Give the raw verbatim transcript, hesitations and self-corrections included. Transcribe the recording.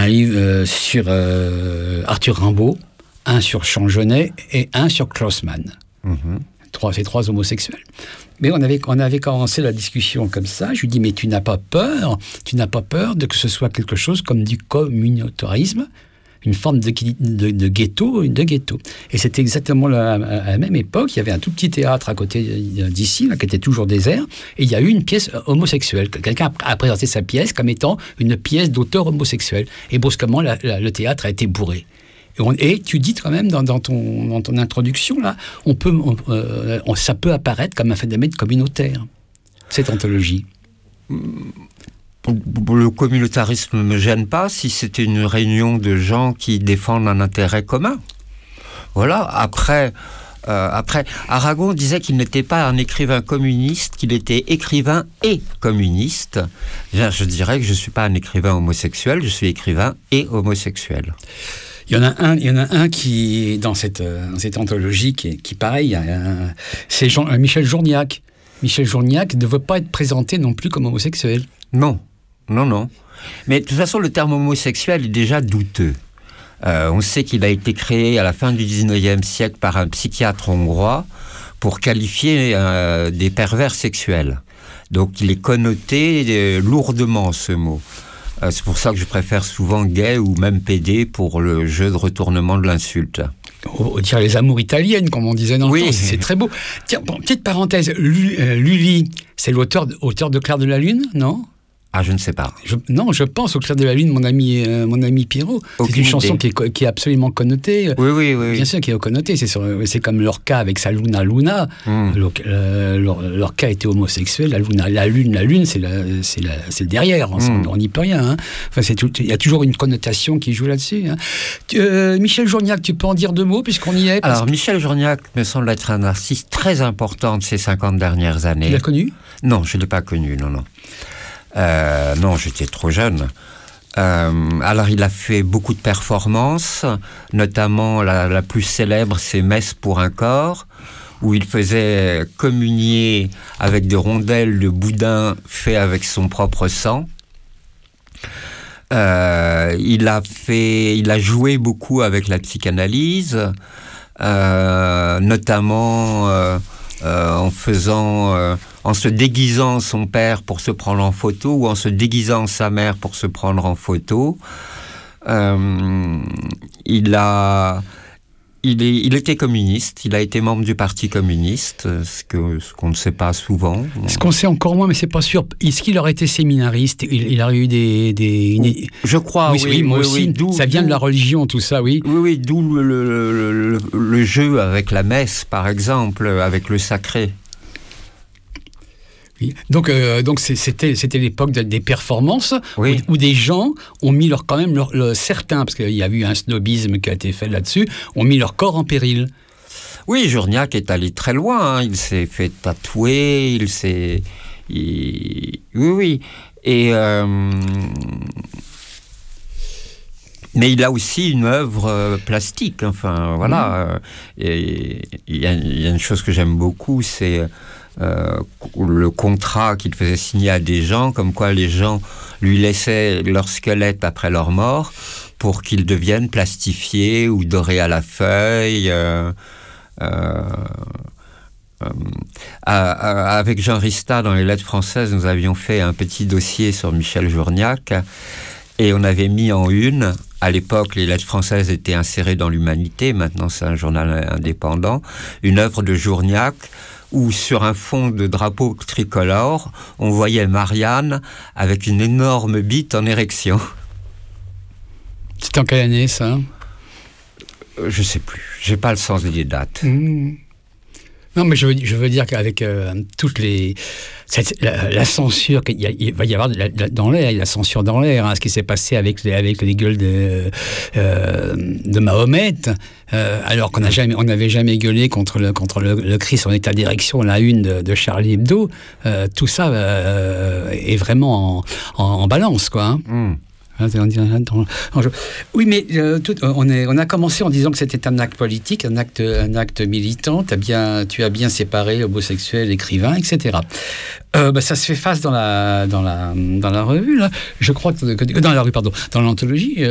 un livre euh, sur euh, Arthur Rimbaud, un sur Jean Genet et un sur Klausmann. Mm-hmm. Trois, ces trois homosexuels. Mais on avait, on avait commencé la discussion comme ça. Je lui dis, mais tu n'as pas peur, tu n'as pas peur de que ce soit quelque chose comme du communautarisme, une forme de, de, de ghetto, de ghetto. Et c'était exactement la, à la même époque. Il y avait un tout petit théâtre à côté d'ici, là, qui était toujours désert, et il y a eu une pièce homosexuelle. Quelqu'un a présenté sa pièce comme étant une pièce d'auteur homosexuel. Et brusquement, la, la, le théâtre a été bourré. Et, on, et tu dis quand même dans, dans, ton, dans ton introduction, là, on peut, on, euh, on, ça peut apparaître comme un phénomène communautaire, cette anthologie. Le communautarisme ne me gêne pas si c'était une réunion de gens qui défendent un intérêt commun. Voilà. Après, euh, après, Aragon disait qu'il n'était pas un écrivain communiste, qu'il était écrivain et communiste. Bien, je dirais que je ne suis pas un écrivain homosexuel, je suis écrivain et homosexuel. Il y en a un, il y en a un qui, dans cette, dans cette anthologie, qui, qui pareil, un, c'est Jean, Michel Journiac. Michel Journiac ne veut pas être présenté non plus comme homosexuel. Non, non, non. Mais de toute façon, le terme homosexuel est déjà douteux. Euh, on sait qu'il a été créé à la fin du dix-neuvième siècle par un psychiatre hongrois pour qualifier euh, des pervers sexuels. Donc il est connoté euh, lourdement, ce mot. C'est pour ça que je préfère souvent gay ou même pédé pour le jeu de retournement de l'insulte. On va dire les amours italiennes, comme on disait dans oui. le temps, c'est très beau. Tiens, bon, petite parenthèse, Lully, c'est l'auteur auteur de Clair de la Lune, non ? Ah, je ne sais pas. Je, non, je pense au Clair de la Lune, mon ami, euh, mon ami Pierrot. Aucune c'est une chanson qui est, qui est absolument connotée. Oui, oui, oui. Bien sûr, qui est connotée. C'est, sur, c'est comme Lorca avec sa Luna Luna. Mm. Euh, Lorca était homosexuel. La Luna, la Lune, la Lune, c'est, la, c'est, la, c'est le derrière. Mm. On n'y peut rien. Hein. Enfin, c'est tout, il y a toujours une connotation qui joue là-dessus. Hein. Euh, Michel Journiac, tu peux en dire deux mots puisqu'on y est. Alors, que... Michel Journiac me semble être un artiste très important de ces cinquante dernières années. Tu l'as connu ? Non, je ne l'ai pas connu, non, non. Euh, non, j'étais trop jeune. Euh, alors, il a fait beaucoup de performances, notamment la, la plus célèbre, c'est Messe pour un corps, où il faisait communier avec des rondelles de boudin fait avec son propre sang. Euh, il a fait, il a joué beaucoup avec la psychanalyse, euh, notamment euh, euh, en faisant... Euh, en se déguisant son père pour se prendre en photo ou en se déguisant sa mère pour se prendre en photo. Euh, il a, il, est, il était communiste, il a été membre du Parti communiste, ce, que, ce qu'on ne sait pas souvent. Ce qu'on sait encore moins, mais c'est pas sûr. Est-ce qu'il aurait été séminariste ? Il, il a eu des... des une... Je crois, oui. oui, oui moi oui, aussi. Oui, ça vient de la religion, tout ça, oui. Oui, oui, d'où le, le, le, le jeu avec la messe, par exemple, avec le sacré. Donc, euh, donc c'était, c'était l'époque de, des performances oui. où, où des gens ont mis leur, quand même leur, le, certains, parce qu'il y a eu un snobisme qui a été fait là-dessus, ont mis leur corps en péril. Oui, Journiac est allé très loin. Hein. Il s'est fait tatouer, il s'est... Il... Oui, oui. Et... Euh... Mais il a aussi une œuvre euh, plastique. Enfin, voilà. Mmh. Et il y, y a une chose que j'aime beaucoup, c'est... Euh, le contrat qu'il faisait signer à des gens, comme quoi les gens lui laissaient leur squelette après leur mort pour qu'ils deviennent plastifiés ou dorés à la feuille. Euh, euh, euh, avec Jean Rista, dans les lettres françaises, nous avions fait un petit dossier sur Michel Journiac et on avait mis en une, à l'époque les lettres françaises étaient insérées dans l'Humanité, maintenant c'est un journal indépendant, une œuvre de Journiac où sur un fond de drapeau tricolore, on voyait Marianne avec une énorme bite en érection. C'était en quelle année, ça ? Je ne sais plus. Je n'ai pas le sens des dates. Mmh. Non, mais je veux, je veux dire qu'avec euh, toutes les... Cette, la, la censure, il, y a, il va y avoir la, la, dans l'air, il y a la censure dans l'air, hein, ce qui s'est passé avec les, avec les gueules de, euh, de Mahomet, euh, alors qu'on n'a jamais, on n'avait jamais gueulé contre le, contre le, le Christ en état d'érection, la une de, de Charlie Hebdo, euh, tout ça euh, est vraiment en, en, en balance, quoi. Hein. Mm. Oui, mais euh, tout, on, est, on a commencé en disant que c'était un acte politique, un acte, un acte militant. T'as bien, tu as bien séparé homosexuel, écrivain, et cetera. Euh, bah, ça se fait face dans la, dans la, dans la revue, là. Je crois que, que dans la revue, pardon, dans l'anthologie.